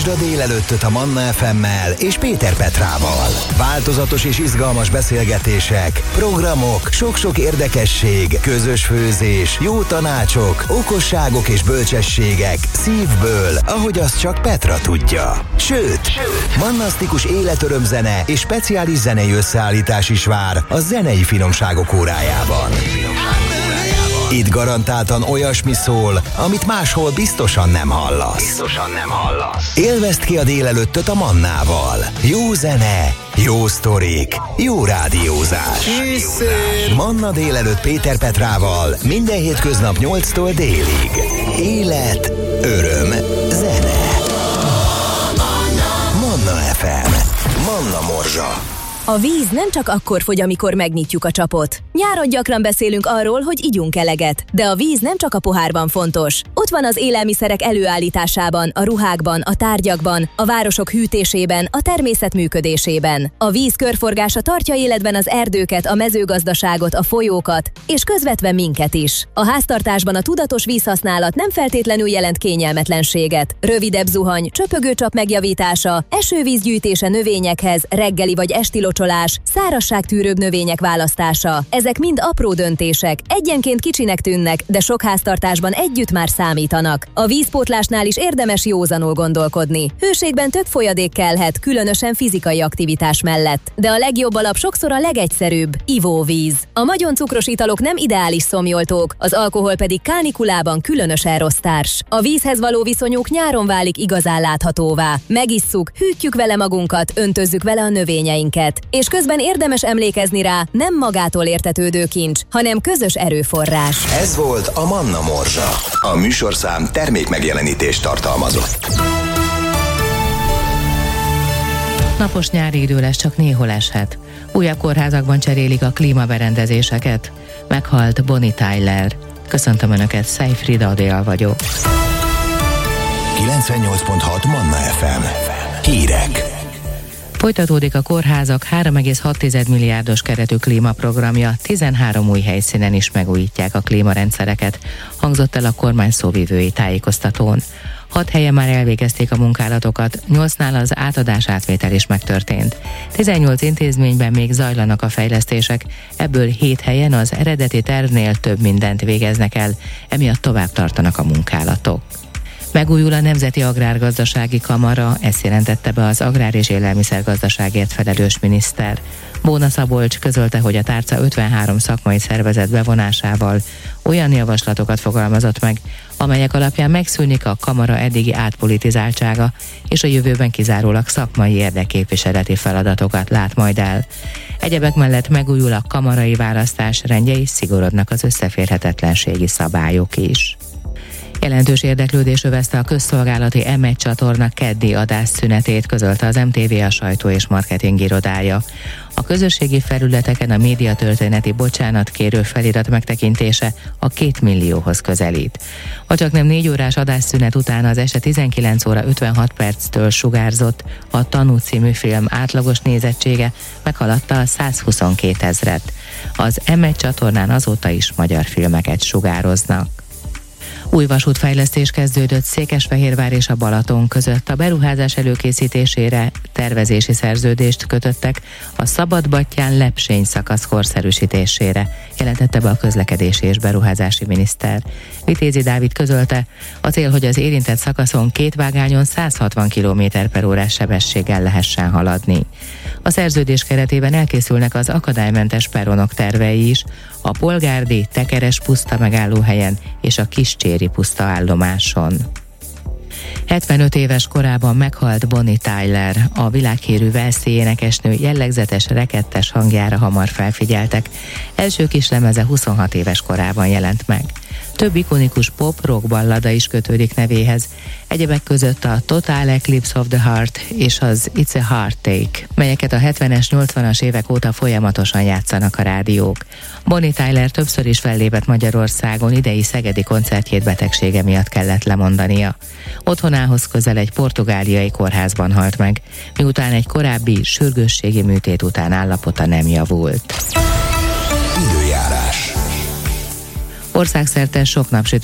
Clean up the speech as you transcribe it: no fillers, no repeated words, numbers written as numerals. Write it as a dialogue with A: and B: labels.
A: Hallgasd a délelőttöt a Manna FM-mel és Péter Petrával. Változatos és izgalmas beszélgetések, programok, sok-sok érdekesség, közös főzés, jó tanácsok, okosságok és bölcsességek szívből, ahogy azt csak Petra tudja. Sőt, mannasztikus életörömzene és speciális zenei összeállítás is vár a zenei finomságok órájában. Itt garantáltan olyasmi szól, amit máshol biztosan nem hallasz. Élvezd ki a délelőttöt a Mannával. Jó zene, jó sztorik, jó rádiózás. Manna délelőtt Péter Petrával minden hétköznap 8-tól délig. Élet, öröm, zene. Manna FM. Manna Morzsa.
B: A víz nem csak akkor fogy, amikor megnyitjuk a csapot. Nyáron gyakran beszélünk arról, hogy igyunk eleget, de a víz nem csak a pohárban fontos. Ott van az élelmiszerek előállításában, a ruhákban, a tárgyakban, a városok hűtésében, a természet működésében. A víz körforgása tartja életben az erdőket, a mezőgazdaságot, a folyókat, és közvetve minket is. A háztartásban a tudatos vízhasználat nem feltétlenül jelent kényelmetlenséget. Rövidebb zuhany, csöpögőcsap megjavítása, esővízgyűjtése növényekhez, reggeli vagy esti locsolás, szárazságtűrőbb növények választása. Ezek mind apró döntések, egyenként kicsinek tűnnek, de sok háztartásban együtt már számítanak. A vízpótlásnál is érdemes józanul gondolkodni. Hőségben több folyadék kellhet, különösen fizikai aktivitás mellett. De a legjobb alap sokszor a legegyszerűbb, ivóvíz. A nagyon cukros italok nem ideális szomjoltók, az alkohol pedig kánikulában különösen rossz társ. A vízhez való viszonyuk nyáron válik igazán láthatóvá. Megisszuk, hűtjük vele magunkat, öntözzük vele a növényeinket. És közben érdemes emlékezni rá, nem magától értetődő kincs, hanem közös erőforrás.
A: Ez volt a Manna Morzsa. A műsorszám termékmegjelenítést tartalmazott.
C: Napos nyári idő lesz, csak néhol eshet. Újabb kórházakban cserélik a klímaberendezéseket. Meghalt Bonnie Tyler. Köszöntöm Önöket, Szejfrida Adél vagyok.
A: 98.6 Manna FM. Hírek.
C: Folytatódik a kórházak 3,6 milliárdos keretű klímaprogramja, 13 új helyszínen is megújítják a klímarendszereket, hangzott el a kormány szóvivői tájékoztatón. 6 helyen már elvégezték a munkálatokat, 8-nál az átadás-átvétel is megtörtént. 18 intézményben még zajlanak a fejlesztések, ebből 7 helyen az eredeti tervnél több mindent végeznek el, emiatt tovább tartanak a munkálatok. Megújul a Nemzeti Agrárgazdasági Kamara, ezt jelentette be az Agrár- és Élelmiszergazdaságért felelős miniszter. Bóna Szabolcs közölte, hogy a tárca 53 szakmai szervezet bevonásával olyan javaslatokat fogalmazott meg, amelyek alapján megszűnik a kamara eddigi átpolitizáltsága, és a jövőben kizárólag szakmai érdekképviseleti feladatokat lát majd el. Egyebek mellett megújul a kamarai választás rendje, és szigorodnak az összeférhetetlenségi szabályok is. Jelentős érdeklődés övezte a közszolgálati M1 csatorna keddi adásszünetét, közölte az MTV a sajtó és marketing irodája. A közösségi felületeken a médiatörténeti bocsánatkérő felirat megtekintése a 2 millióhoz közelít. A csaknem 4 órás adásszünet után az este 19 óra 56 perctől sugárzott A Tanú című film átlagos nézettsége meghaladta a 122 000-et. Az M1 csatornán azóta is magyar filmeket sugároznak. Új vasútfejlesztés kezdődött Székesfehérvár és a Balaton között. A beruházás előkészítésére tervezési szerződést kötöttek a Szabadbattyán-Lepsény szakasz korszerűsítésére, jelentette be a közlekedési és beruházási miniszter. Vitézi Dávid közölte, a cél, hogy az érintett szakaszon 2 vágányon 160 km/h sebességgel lehessen haladni. A szerződés keretében elkészülnek az akadálymentes peronok tervei is, a Polgárdi, Tekeres puszta megállóhelyen és a Kiscséri puszta állomáson. 75 éves korában meghalt Bonnie Tyler, a világhírű walesi énekesnő jellegzetes rekettes hangjára hamar felfigyeltek. Első kislemeze 26 éves korában jelent meg. Több ikonikus pop-rock ballada is kötődik nevéhez, egyebek között a Total Eclipse of the Heart és az It's a Heartache, melyeket a 70-es, 80-as évek óta folyamatosan játszanak a rádiók. Bonnie Tyler többször is fellépett Magyarországon, idei szegedi koncertjét betegsége miatt kellett lemondania. Otthonához közel egy portugáliai kórházban halt meg, miután egy korábbi sürgősségi műtét után állapota nem javult.
A: Időjárás.
C: Országszerte sok napsütés